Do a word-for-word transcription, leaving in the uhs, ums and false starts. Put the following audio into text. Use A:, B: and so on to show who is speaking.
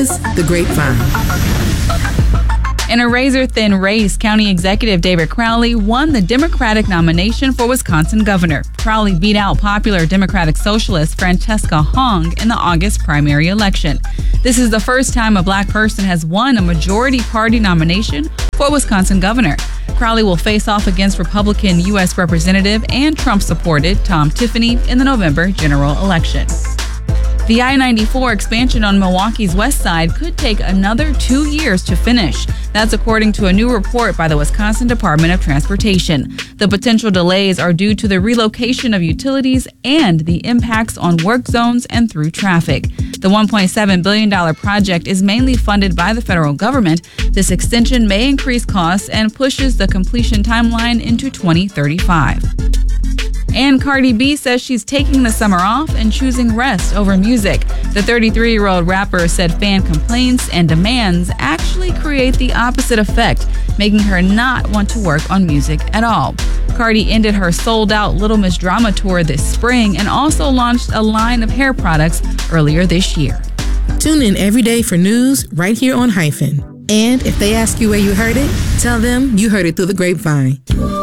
A: The Grapevine.
B: In a razor-thin race, County Executive David Crowley won the Democratic nomination for Wisconsin governor. Crowley beat out popular Democratic socialist Francesca Hong in the August primary election. This is the first time a black person has won a majority party nomination for Wisconsin governor. Crowley will face off against Republican U S Representative and Trump-supported Tom Tiffany in the November general election. The I ninety-four expansion on Milwaukee's west side could take another two years to finish. That's according to a new report by the Wisconsin Department of Transportation. The potential delays are due to the relocation of utilities and the impacts on work zones and through traffic. The one point seven billion dollars project is mainly funded by the federal government. This extension may increase costs and pushes the completion timeline into twenty thirty-five. And Cardi B says she's taking the summer off and choosing rest over music. The thirty-three-year-old rapper said fan complaints and demands actually create the opposite effect, making her not want to work on music at all. Cardi ended her sold-out Little Miss Drama tour this spring and also launched a line of hair products earlier this year.
A: Tune in every day for news right here on Hyphen. And if they ask you where you heard it, tell them you heard it through the grapevine.